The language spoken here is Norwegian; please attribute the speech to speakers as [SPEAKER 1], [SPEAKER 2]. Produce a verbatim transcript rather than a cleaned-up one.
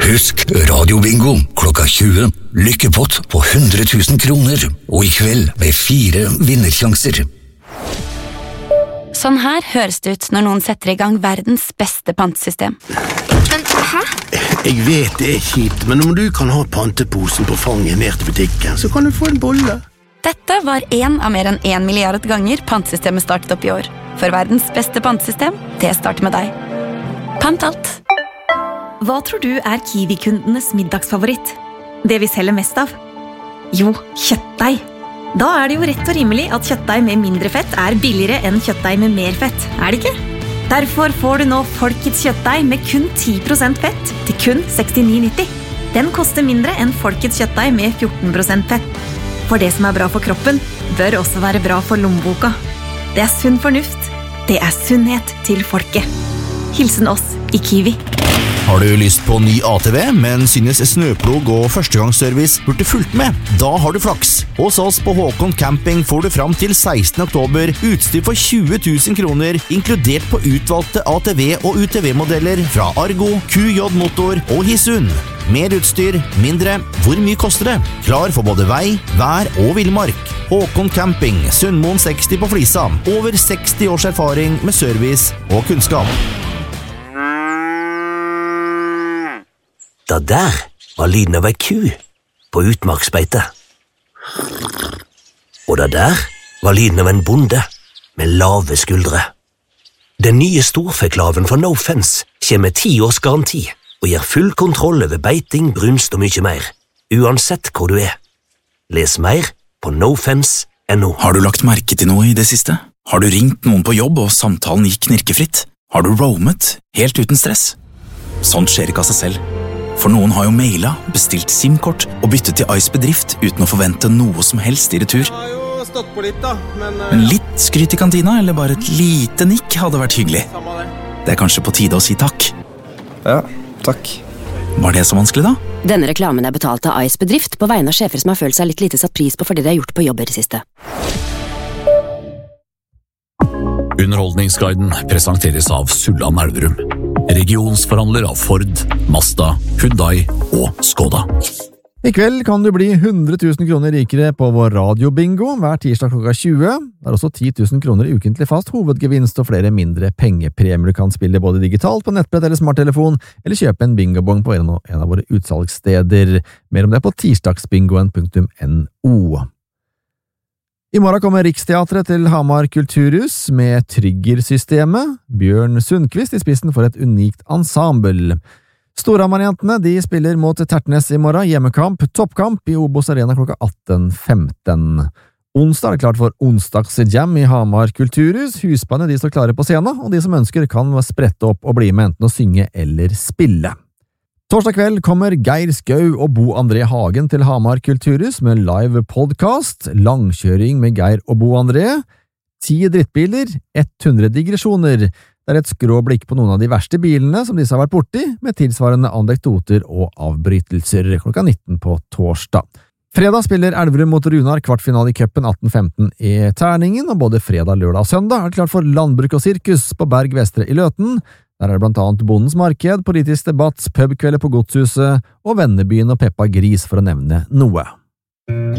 [SPEAKER 1] Husk radiobingo klokka tjue. Lykkepott på hundre tusen kroner. Og i kveld med fire vinnersjanser.
[SPEAKER 2] Sånn her høres det ut når noen setter i gang verdens beste pantesystem.
[SPEAKER 3] Men, hæ?
[SPEAKER 4] Jeg vet det er kjipt, men om du kan ha panteposen på fanget ned til butikken, så kan du få en bolle.
[SPEAKER 2] Dette var en av mer enn en milliard ganger pantesystemet startet opp i år. For verdens beste pantesystem, det starter med deg. Pant alt.
[SPEAKER 5] Hva tror du er Kiwi-kundenes middagsfavoritt? Det vi selger mest av? Jo, kjøttdeig. Da er det jo rett og rimelig at kjøttdeig med mindre fett er billigere enn kjøttdeig med mer fett, er det ikke? Derfor får du nå Folkets kjøttdeig med kun ti prosent fett til kun sekstini nitti. Den koster mindre enn Folkets kjøttdeig med fjorten prosent fett. For det som er bra for kroppen, bør også være bra for lommeboka. Det er sunn fornuft. Det er sunnhet til folket. Hilsen oss i Kiwi.
[SPEAKER 6] Har du lyst på ny A T V, men synes snøplog og førstegangsservice burde fulgt med? Da har du flaks. Hos oss på Håkon Camping får du fram til sekstende oktober utstyr for tjue tusen kroner, inkludert på utvalgte A T V- og U T V-modeller fra Argo, Q J Motor og Hisun. Mer utstyr, mindre. Hvor mye koster det? Klar for både vei, vær og villmark. Håkon Camping, Sundmoen seksti på Flisa. Over seksti års erfaring med service og kunnskap.
[SPEAKER 7] Det der var lyden av ei ku på utmarksbeite. Og det der var lyden av en bonde med lave skuldre. Den nye storfeklaven fra No Fence kommer med ti års garanti og gir full kontroll over beiting, brunst og mye mer, uansett hvor du er. Les mer på nofence punktum no.
[SPEAKER 8] Har du lagt merke til noe i det siste? Har du ringt noen på jobb og samtalen gikk knirkefritt? Har du roamet helt uten stress? Sånt skjer ikke av seg selv. For noen har jo mailet, bestilt SIM-kort og byttet til Ice Bedrift uten å forvente noe som helst i retur.
[SPEAKER 9] Jeg har jo stått på litt da, men...
[SPEAKER 8] Men litt skryt i kantina, eller bare et lite nikk hadde vært hyggelig. Det er kanskje på tide å si takk.
[SPEAKER 9] Ja, takk.
[SPEAKER 8] Var det så vanskelig da?
[SPEAKER 10] Denne reklamen er betalt av Ice Bedrift på vegne av sjefer som har følt seg litt lite satt pris på for det de har gjort på jobber i siste.
[SPEAKER 11] Underholdningsguiden presenteres av Sulland Elverum. Regionsforhandler av Ford, Mazda, Hyundai og Skoda.
[SPEAKER 12] I kveld kan du bli hundre tusen kroner rikere på vår radiobingo hver tirsdag klokka tjue. Det er også ti tusen kroner i ukentlig fast hovedgevinst og flere mindre pengepremier. Du kan spille både digitalt på nettbrett eller smarttelefon, eller kjøpe en bingobong på en av våre utsalgssteder. Mer om det på tirsdagsbingoen punktum no. I morgen kommer Riksteatret til Hamar Kulturhus med Triggersystemet, Bjørn Sundqvist i spissen for et unikt ensemble. Storhamar-jentene de spiller mot Tertnes i morgen, hjemmekamp, toppkamp i Obos Arena klokka atten femten. Onsdag er det klart for onsdagsjam i Hamar Kulturhus. Husbandet de står klare på scenen, og de som ønsker kan sprette opp og bli med enten å synge eller spille. Torsdag kveld kommer Geir Skau og Bo André Hagen til Hamar Kulturhus med live podcast, langkjøring med Geir og Bo André, ti drittbiler, hundre digresjoner. Det er et skråblikk på noen av de verste bilene som disse har vært borti, med tilsvarende anekdoter og avbrytelser klokka nitten på torsdag. Fredag spiller Elverum mot Runar kvartfinale i cupen atten femten i Terningen, og både fredag, lørdag og søndag er det klart for landbruk og sirkus på Berg Vestre i Løten. Der er det blant annet Bondens Marked, politisk debatt, pubkvelder på Godshuset og Vennebyen og Peppa Gris for å nevne noe.